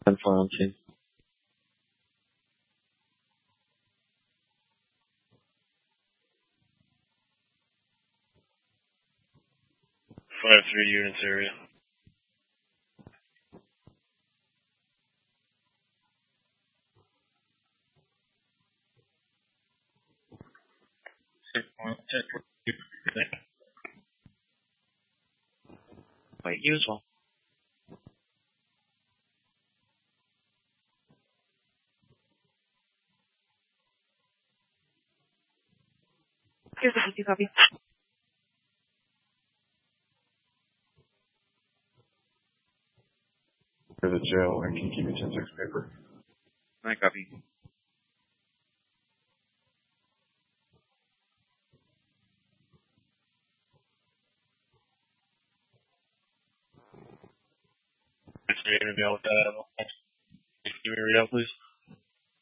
10-4 on team. Five 3 units area. Wait, you as well. Here's the 50 copy. For the jail, and can keep me 10-6 paper. 9 copy. It's me to be able with that. Give me a readout, please.